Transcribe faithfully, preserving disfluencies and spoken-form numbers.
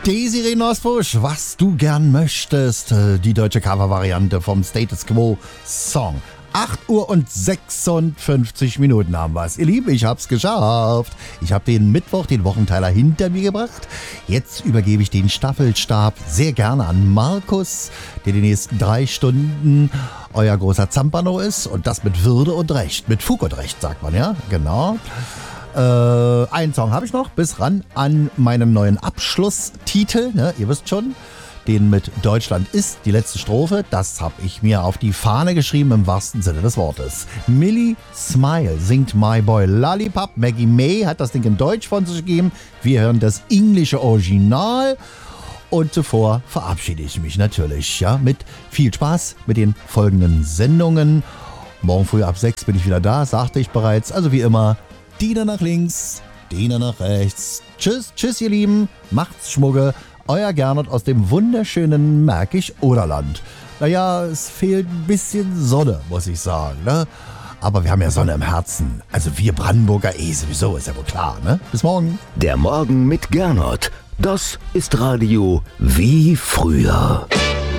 Desiree Nosbusch, was du gern möchtest. Die deutsche Covervariante vom Status Quo Song. acht Uhr und sechsundfünfzig Minuten haben wir es. Ihr Lieben, ich hab's geschafft. Ich habe den Mittwoch, den Wochenteiler hinter mir gebracht. Jetzt übergebe ich den Staffelstab sehr gerne an Markus, der die nächsten drei Stunden euer großer Zampano ist. Und das mit Würde und Recht. Mit Fug und Recht, sagt man, ja? Genau. Äh, einen Song habe ich noch, bis ran an meinen neuen Abschlusstitel, ne? Ihr wisst schon, den mit Deutschland ist, die letzte Strophe, das habe ich mir auf die Fahne geschrieben im wahrsten Sinne des Wortes. Millie Smile singt My Boy Lollipop, Maggie May hat das Ding in Deutsch von sich gegeben, wir hören das englische Original und zuvor verabschiede ich mich natürlich, ja, mit viel Spaß mit den folgenden Sendungen. Morgen früh ab sechs bin ich wieder da, sagte ich bereits, also wie immer, Diener nach links, Diener nach rechts. Tschüss, tschüss ihr Lieben, macht's Schmugge. Euer Gernot aus dem wunderschönen Märkisch-Oderland. Naja, es fehlt ein bisschen Sonne, muss ich sagen, ne? Aber wir haben ja Sonne im Herzen. Also wir Brandenburger eh sowieso, ist ja wohl klar, ne? Bis morgen. Der Morgen mit Gernot. Das ist Radio wie früher.